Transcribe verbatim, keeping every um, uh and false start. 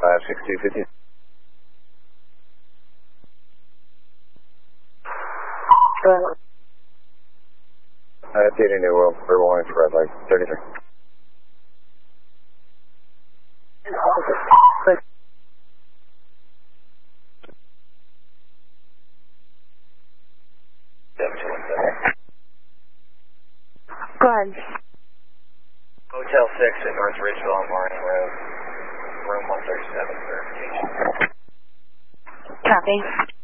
five six two fifty. Uh, updating New World, verbal warning for red light, thirty-three. Go ahead. Hotel six at North Ridgeville on Morning Road, room one thirty-seven, verification. Copy.